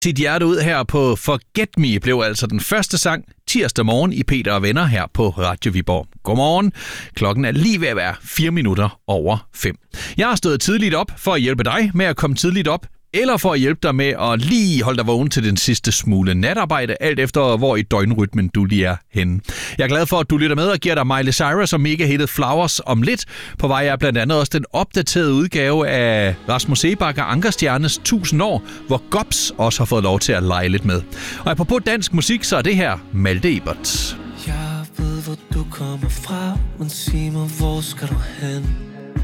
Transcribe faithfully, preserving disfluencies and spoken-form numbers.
Sit hjerte ud her på Forget Me blev altså den første sang tirsdag morgen i Peter og Venner her på Radio Viborg. Godmorgen. Klokken er lige ved at være fire minutter over fem. Jeg har stået tidligt op for at hjælpe dig med at komme tidligt op, eller for at hjælpe dig med at lige holde dig vågen til den sidste smule natarbejde, alt efter hvor i døgnrytmen du lige er henne. Jeg er glad for, at du lytter med og giver dig Miley Cyrus og mega-hittet Flowers om lidt. På vej er blandt andet også den opdaterede udgave af Rasmus Seebach og Ankerstjernes tusind år, hvor Gops også har fået lov til at lege lidt med. Og apropos dansk musik, så er det her Malte Ebert. Jeg ved, hvor du kommer fra, men sig mig, hvor skal du hen?